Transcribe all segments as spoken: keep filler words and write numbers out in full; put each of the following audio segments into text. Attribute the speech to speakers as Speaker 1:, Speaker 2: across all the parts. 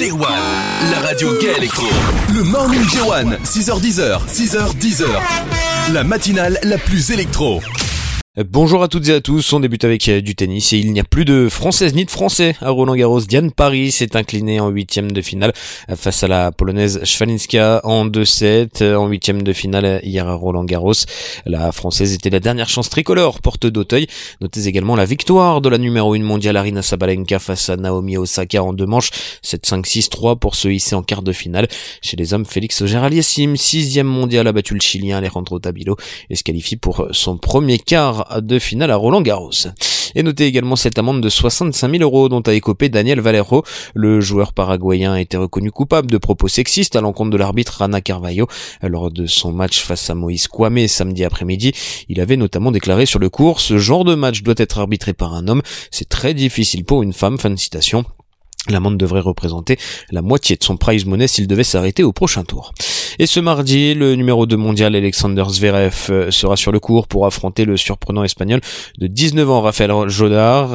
Speaker 1: J un, la radio gay électro. Le Morning J un, six heures dix, six heures dix. La matinale la plus électro.
Speaker 2: Bonjour à toutes et à tous, on débute avec du tennis et il n'y a plus de françaises ni de français à Roland-Garros. Diane Paris s'est inclinée en huitième de finale face à la polonaise Świalinska en deux sept en huitième de finale hier à Roland-Garros. La française était la dernière chance tricolore, porte d'Auteuil. Notez également la victoire de la numéro un mondiale Aryna Sabalenka face à Naomi Osaka en deux manches, sept cinq six trois pour se hisser en quart de finale. Chez les hommes, Félix Auger-Aliassime, sixième mondial, a battu le Chilien Alejandro Tabilo et se qualifie pour son premier quart de finale à Roland-Garros. Et notez également cette amende de soixante-cinq mille euros dont a écopé Daniel Valero. Le joueur paraguayen a été reconnu coupable de propos sexistes à l'encontre de l'arbitre Rana Carvalho lors de son match face à Moïse Kwame samedi après-midi. Il avait notamment déclaré sur le court: ce genre de match doit être arbitré par un homme, c'est très difficile pour une femme. Fin de citation. L'amende devrait représenter la moitié de son prize money s'il devait s'arrêter au prochain tour. Et ce mardi, le numéro deux mondial Alexander Zverev sera sur le court pour affronter le surprenant espagnol de dix-neuf ans Rafael Jodar.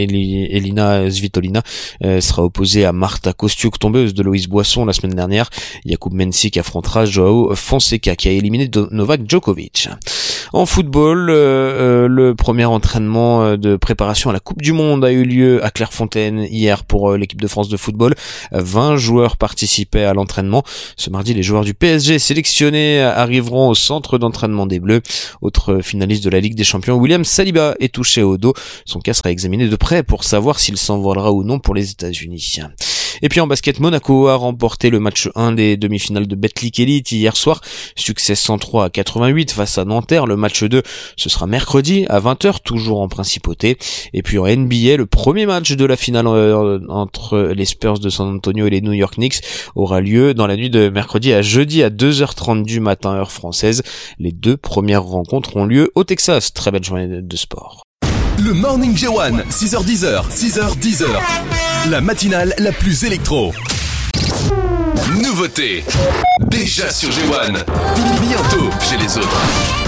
Speaker 2: Elina Svitolina sera opposée à Marta Kostiuk, tombeuse de Loïs Boisson la semaine dernière. Jakub Mensik affrontera Joao Fonseca qui a éliminé Novak Djokovic. En football, euh, le premier entraînement de préparation à la Coupe du Monde a eu lieu à Clairefontaine hier pour euh, l'équipe de France de football. vingt joueurs participaient à l'entraînement. Ce mardi, les joueurs du P S G sélectionnés arriveront au centre d'entraînement des Bleus. Autre finaliste de la Ligue des Champions, William Saliba est touché au dos. Son cas sera examiné de près pour savoir s'il s'envolera ou non pour les États-Unis. Et puis en basket, Monaco a remporté le match un des demi-finales de Betclic Elite hier soir. Succès cent trois à quatre-vingt-huit face à Nanterre. Le match deux, ce sera mercredi à vingt heures, toujours en principauté. Et puis en N B A, le premier match de la finale euh, entre les Spurs de San Antonio et les New York Knicks aura lieu dans la nuit de mercredi à jeudi à deux heures trente du matin, heure française. Les deux premières rencontres ont lieu au Texas. Très belle journée de sport.
Speaker 1: Le Morning J un, six heures dix, six heures dix. La matinale la plus électro. Nouveauté. Déjà sur J un. Bientôt chez les autres.